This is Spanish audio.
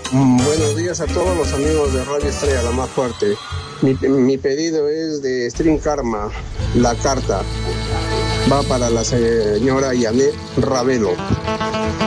Buenos días a todos los amigos de Radio Estrella, la más fuerte. Mi pedido es de Stream Karma, la carta. Va para la señora Yanet Ravelo.